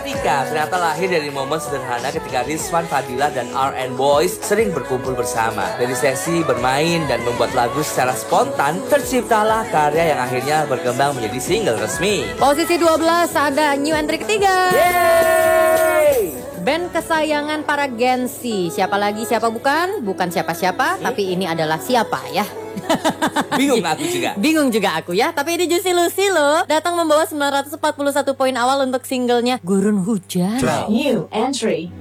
Tika ternyata lahir dari momen sederhana ketika Rizwan, Fadila, dan RN Boys sering berkumpul bersama. Dari sesi bermain dan membuat lagu secara spontan, terciptalah karya yang akhirnya berkembang menjadi single resmi. Posisi 12 ada new entry ketiga. Yeay! Band kesayangan para Gen Z. Siapa lagi siapa bukan? Bukan siapa-siapa, tapi ini adalah siapa ya? Bingung aku juga. Bingung juga aku ya. Tapi ini Juicy Lucy loh, datang membawa 941 poin awal untuk singlenya Gurun Hujan. New entry